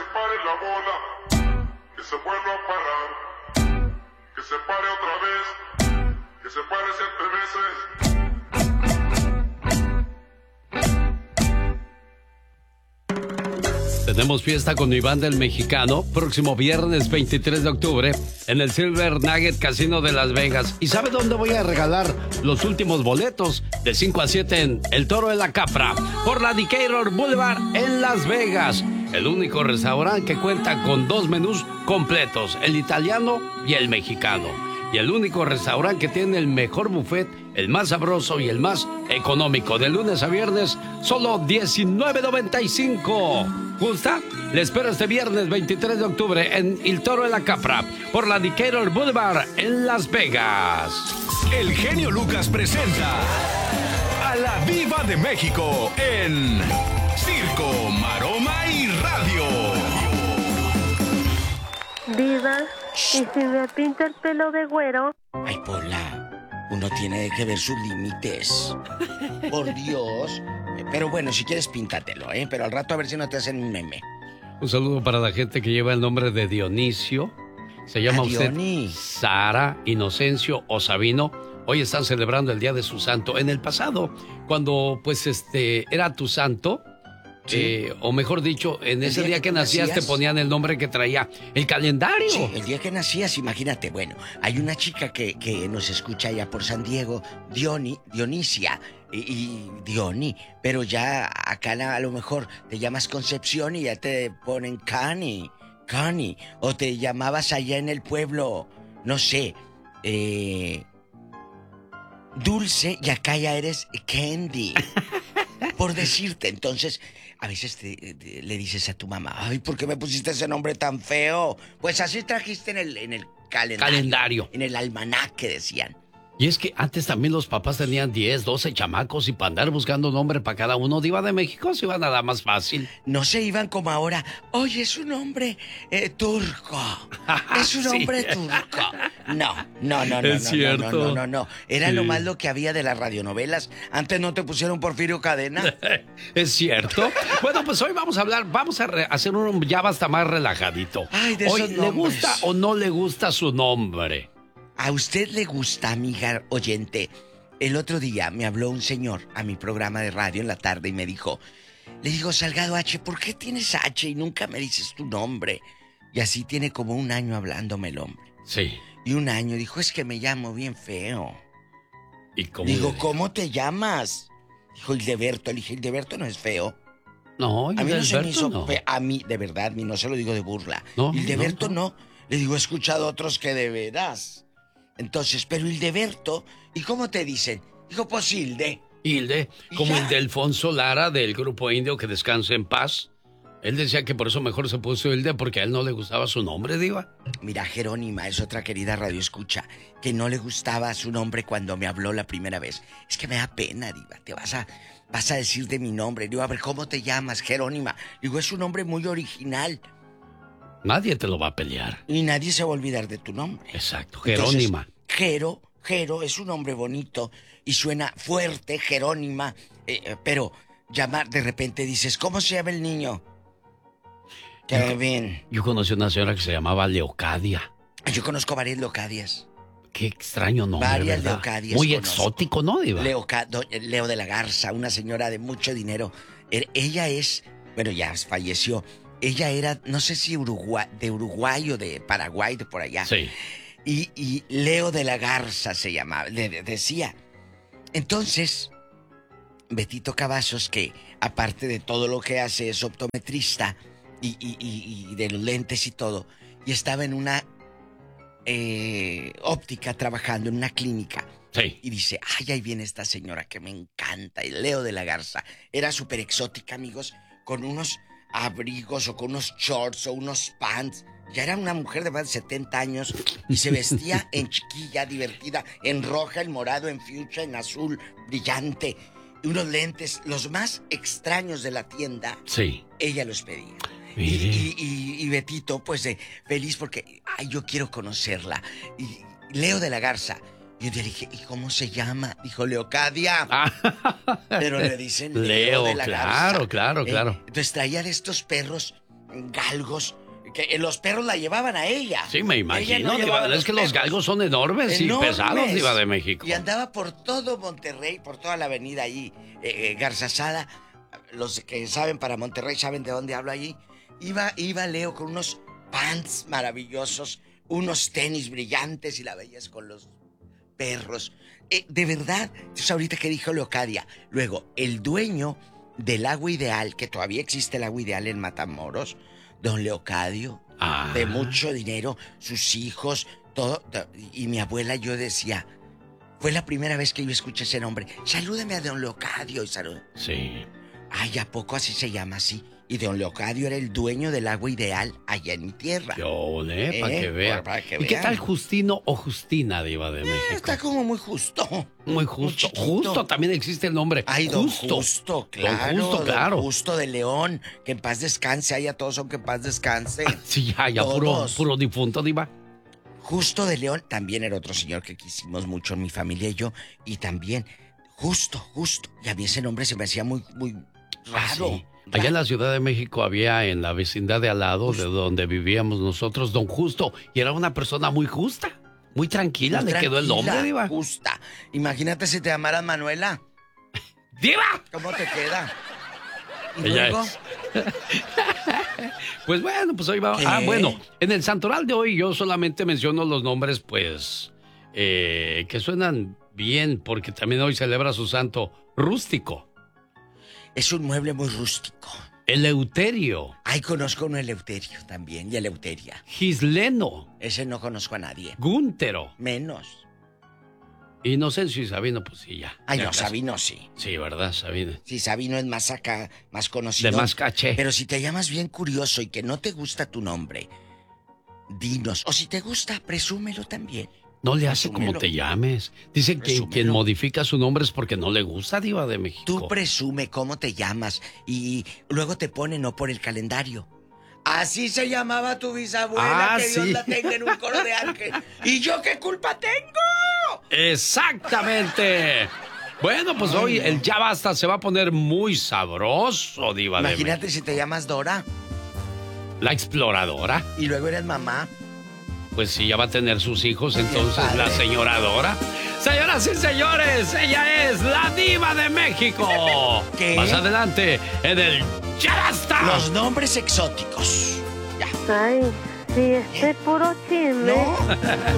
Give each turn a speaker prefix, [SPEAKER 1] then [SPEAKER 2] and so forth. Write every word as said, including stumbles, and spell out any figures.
[SPEAKER 1] pare la bola, que se vuelva a parar, que se pare otra vez, que se pare siete veces.
[SPEAKER 2] Tenemos fiesta con Iván del Mexicano, próximo viernes veintitrés de octubre, en el Silver Nugget Casino de Las Vegas. ¿Y sabe dónde voy a regalar los últimos boletos? De cinco a siete en El Toro de la Capra, por la Decatur Boulevard en Las Vegas. El único restaurante que cuenta con dos menús completos, el italiano y el mexicano. Y el único restaurante que tiene el mejor buffet, el más sabroso y el más económico. De lunes a viernes, solo diecinueve noventa y cinco. ¿Gusta? Le espero este viernes veintitrés de octubre en El Toro de la Capra, por la Decatur Boulevard en Las Vegas.
[SPEAKER 3] El genio Lucas presenta a la Diva de México en Circo, Maroma y Radio.
[SPEAKER 4] Diva, ¿y si me pinta el pelo de güero?
[SPEAKER 5] Ay, Pola, uno tiene que ver sus límites. Por Dios. Pero bueno, si quieres píntatelo, ¿eh? Pero al rato a ver si no te hacen un meme.
[SPEAKER 2] Un saludo para la gente que lleva el nombre de Dionisio. Se llama
[SPEAKER 5] Ah,
[SPEAKER 2] usted
[SPEAKER 5] Diony.
[SPEAKER 2] Sara, Inocencio o Sabino. Hoy están celebrando el día de su santo. En el pasado, cuando pues este era tu santo, sí. eh, o mejor dicho, en ese día, día que, que nacías, nacías te ponían el nombre que traía el calendario.
[SPEAKER 5] Sí, el día que nacías, imagínate. Bueno, hay una chica que, que nos escucha allá por San Diego, Diony, Dionisia y, y Diony, pero ya acá a lo mejor te llamas Concepción y ya te ponen Cani, Cani, o te llamabas allá en el pueblo, no sé, eh, Dulce, y acá ya eres Candy, por decirte. Entonces, a veces te, te, le dices a tu mamá, ay, ¿por qué me pusiste ese nombre tan feo? Pues así trajiste en el, en el calendario,
[SPEAKER 2] calendario,
[SPEAKER 5] en el almanaque, decían.
[SPEAKER 2] Y es que antes también los papás tenían diez, doce chamacos y para andar buscando un nombre para cada uno. Diva de México se iba nada más fácil.
[SPEAKER 5] No se iban como ahora. Oye, es un hombre eh, turco. Es un
[SPEAKER 2] Sí.
[SPEAKER 5] hombre turco. No, no, no, no,
[SPEAKER 2] Es
[SPEAKER 5] no,
[SPEAKER 2] cierto.
[SPEAKER 5] no, no, no, no. Era
[SPEAKER 2] Sí.
[SPEAKER 5] nomás lo que había de las radionovelas. Antes no te pusieron Porfirio Cadena.
[SPEAKER 2] Es cierto. Bueno, pues hoy vamos a hablar, vamos a re- hacer un ya basta más relajadito.
[SPEAKER 5] Ay, de
[SPEAKER 2] hoy,
[SPEAKER 5] esos
[SPEAKER 2] ¿le
[SPEAKER 5] nombres.
[SPEAKER 2] gusta o no le gusta su nombre?
[SPEAKER 5] ¿A usted le gusta, amiga oyente? El otro día me habló un señor a mi programa de radio en la tarde y me dijo, le digo, Salgado H, ¿por qué tienes H y nunca me dices tu nombre? Y así tiene como un año hablándome el hombre.
[SPEAKER 2] Sí.
[SPEAKER 5] Y un año dijo, es que me llamo bien feo.
[SPEAKER 2] ¿Y cómo
[SPEAKER 5] Digo,
[SPEAKER 2] le-
[SPEAKER 5] ¿cómo te llamas? Dijo Hildeberto. Le dije, Hildeberto no es feo.
[SPEAKER 2] No,
[SPEAKER 5] A mí no se me
[SPEAKER 2] Hildeberto
[SPEAKER 5] hizo
[SPEAKER 2] no.
[SPEAKER 5] fe- A mí, de verdad, ni no se lo digo de burla.
[SPEAKER 2] No,
[SPEAKER 5] Hildeberto
[SPEAKER 2] no,
[SPEAKER 5] no, Le digo, he escuchado otros que de veras. Entonces, pero Hildeberto, ¿y cómo te dicen? Dijo, pues Hilde.
[SPEAKER 2] Hilde,
[SPEAKER 5] ¿Y
[SPEAKER 2] como
[SPEAKER 5] ya?
[SPEAKER 2] el de Alfonso Lara del grupo indio, que descanse en paz. Él decía que por eso mejor se puso Hilde, porque a él no le gustaba su nombre, Diva.
[SPEAKER 5] Mira, Jerónima es otra querida radioescucha que no le gustaba su nombre cuando me habló la primera vez. Es que me da pena, Diva. Te vas a, vas a decir de mi nombre. Digo, a ver, ¿cómo te llamas, Jerónima? Digo, es un nombre muy original.
[SPEAKER 2] Nadie te lo va a pelear.
[SPEAKER 5] Y nadie se va a olvidar de tu nombre.
[SPEAKER 2] Exacto,
[SPEAKER 5] Entonces,
[SPEAKER 2] Jerónima.
[SPEAKER 5] Jero, Jero es un nombre bonito y suena fuerte, Jerónima. eh, eh, pero llamar, de repente dices, ¿cómo se llama el niño? Kevin.
[SPEAKER 2] Yo conocí una señora que se llamaba Leocadia.
[SPEAKER 5] Yo conozco varias Leocadias.
[SPEAKER 2] Qué extraño nombre,
[SPEAKER 5] Varias
[SPEAKER 2] ¿verdad?
[SPEAKER 5] Leocadias
[SPEAKER 2] Muy
[SPEAKER 5] conozco.
[SPEAKER 2] exótico, ¿no, Diva?
[SPEAKER 5] Leoca- do- Leo de la Garza, una señora de mucho dinero. Er- ella es, bueno, ya falleció. Ella era, no sé si Uruguay, de Uruguay o de Paraguay, de por allá.
[SPEAKER 2] Sí.
[SPEAKER 5] Y, y Leo de la Garza se llamaba, le, le decía. Entonces, Betito Cavazos, que aparte de todo lo que hace es optometrista y, y, y, y de los lentes y todo, y estaba en una eh, óptica trabajando en una clínica.
[SPEAKER 2] Sí.
[SPEAKER 5] Y dice, ay, ahí viene esta señora que me encanta, y Leo de la Garza. Era súper exótica, amigos, con unos abrigos o con unos shorts o unos pants. Ya era una mujer de más de setenta años y se vestía en chiquilla, divertida, en roja, en morado, en fuchsia, en azul, brillante. Y unos lentes, los más extraños de la tienda.
[SPEAKER 2] Sí.
[SPEAKER 5] Ella los pedía. Y,
[SPEAKER 2] Mire.
[SPEAKER 5] y, y, y Betito, pues, eh, feliz porque, ay, yo quiero conocerla. Y Leo de la Garza. Y yo le dije, ¿y cómo se llama? Dijo, Leocadia. Pero le dicen Leo,
[SPEAKER 2] Leo,
[SPEAKER 5] de la
[SPEAKER 2] claro,
[SPEAKER 5] Garza.
[SPEAKER 2] claro,
[SPEAKER 5] Eh,
[SPEAKER 2] claro.
[SPEAKER 5] Entonces traía de estos perros galgos, que los perros la llevaban a ella.
[SPEAKER 2] Sí, me imagino,
[SPEAKER 5] no
[SPEAKER 2] Diva, es que los galgos son enormes,
[SPEAKER 5] enormes.
[SPEAKER 2] y pesados, Diva de México.
[SPEAKER 5] Y andaba por todo Monterrey, por toda la avenida allí, eh, eh, Garzazada. Los que saben para Monterrey saben de dónde hablo allí. Iba, iba Leo con unos pants maravillosos, unos tenis brillantes y la veías con los perros. Eh, de verdad, entonces ahorita que dijo Leocadia. Luego, el dueño del Agua Ideal, que todavía existe el Agua Ideal en Matamoros, don Leocadio,
[SPEAKER 2] ah.
[SPEAKER 5] de mucho dinero, sus hijos, todo. Y mi abuela, yo decía, fue la primera vez que yo escuché ese nombre. Salúdeme a don Leocadio. Y salud.
[SPEAKER 2] Sí.
[SPEAKER 5] Ay, ¿a poco así se llama así? Y don Leocadio era el dueño del Agua Ideal allá en mi tierra.
[SPEAKER 2] Yo, ¿eh? Para
[SPEAKER 5] Eh,
[SPEAKER 2] que vean.
[SPEAKER 5] para que
[SPEAKER 2] ¿Y
[SPEAKER 5] vean.
[SPEAKER 2] qué tal Justino o Justina, Diva de México?
[SPEAKER 5] Eh, está como muy justo.
[SPEAKER 2] Muy justo.
[SPEAKER 5] Muy
[SPEAKER 2] Justo también existe el nombre.
[SPEAKER 5] Ay, don
[SPEAKER 2] Justo.
[SPEAKER 5] Justo, claro.
[SPEAKER 2] Don Justo, claro.
[SPEAKER 5] Don Justo de León. Que en paz descanse. Allá todos son que en paz descanse.
[SPEAKER 2] Sí, ya, ya, puro,
[SPEAKER 5] Todos.
[SPEAKER 2] puro difunto, Diva.
[SPEAKER 5] Justo de León también era otro señor que quisimos mucho en mi familia y yo. Y también, Justo, Justo. Y a mí ese nombre se me hacía muy, muy raro.
[SPEAKER 2] Sí. Allá en la Ciudad de México había, en la vecindad de al lado,
[SPEAKER 5] Justo.
[SPEAKER 2] de donde vivíamos nosotros, don Justo. Y era una persona muy justa, muy tranquila.
[SPEAKER 5] Muy
[SPEAKER 2] Le quedó el
[SPEAKER 5] tranquila,
[SPEAKER 2] nombre, Diva.
[SPEAKER 5] Justa. Imagínate si te llamaras Manuela.
[SPEAKER 2] ¡Diva!
[SPEAKER 5] ¿Cómo te queda? ¿Y
[SPEAKER 2] Ella
[SPEAKER 5] luego?
[SPEAKER 2] es. Pues bueno, pues hoy va.
[SPEAKER 5] ¿Qué?
[SPEAKER 2] Ah, bueno, en el santoral de hoy yo solamente menciono los nombres, pues, eh, que suenan bien, porque también hoy celebra su santo Rústico.
[SPEAKER 5] Es un mueble muy rústico.
[SPEAKER 2] Eleuterio.
[SPEAKER 5] Ay, conozco un Eleuterio también, y Eleuteria.
[SPEAKER 2] Gisleno.
[SPEAKER 5] Ese no conozco a nadie.
[SPEAKER 2] Gúntero.
[SPEAKER 5] Menos.
[SPEAKER 2] Inocencio y Sabino, pues sí, ya.
[SPEAKER 5] Ay,
[SPEAKER 2] ya
[SPEAKER 5] no,
[SPEAKER 2] casi.
[SPEAKER 5] Sabino sí.
[SPEAKER 2] Sí, ¿verdad, Sabino?
[SPEAKER 5] Sí, Sabino es más acá, más conocido.
[SPEAKER 2] De más caché.
[SPEAKER 5] Pero si te llamas bien curioso y que no te gusta tu nombre, dinos. O si te gusta, presúmelo también.
[SPEAKER 2] No le hace como
[SPEAKER 5] Presúmelo.
[SPEAKER 2] te llames. Dicen que
[SPEAKER 5] Presúmelo.
[SPEAKER 2] quien modifica su nombre es porque no le gusta, Diva de México.
[SPEAKER 5] Tú presume cómo te llamas y luego te pone no por el calendario. Así se llamaba tu bisabuela,
[SPEAKER 2] Ah,
[SPEAKER 5] que Dios
[SPEAKER 2] sí.
[SPEAKER 5] la tenga en un coro de ángel. ¿Y yo qué culpa tengo?
[SPEAKER 2] Exactamente. Bueno, pues
[SPEAKER 5] Ay,
[SPEAKER 2] hoy
[SPEAKER 5] no.
[SPEAKER 2] el Ya Basta se va a poner muy sabroso, Diva de
[SPEAKER 5] Imagínate si te llamas Dora
[SPEAKER 2] México. La exploradora.
[SPEAKER 5] y luego eres mamá.
[SPEAKER 2] Pues sí, ya va a tener sus hijos, entonces
[SPEAKER 5] padre.
[SPEAKER 2] la señora Dora. Señoras y señores, ella es la Diva de México.
[SPEAKER 5] ¿Qué?
[SPEAKER 2] Más adelante, en el Ya Basta.
[SPEAKER 5] Los nombres exóticos. Ya.
[SPEAKER 4] Ay, sí, este puro chisme.
[SPEAKER 5] ¿No?